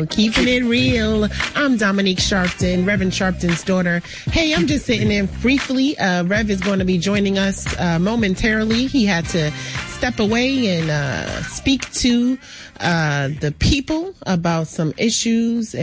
real, keeping it real. I'm Dominique Sharpton, Reverend Sharpton's daughter. Hey, I'm just sitting in briefly. Rev is going to be joining us momentarily. He had to step away and speak to the people about some issues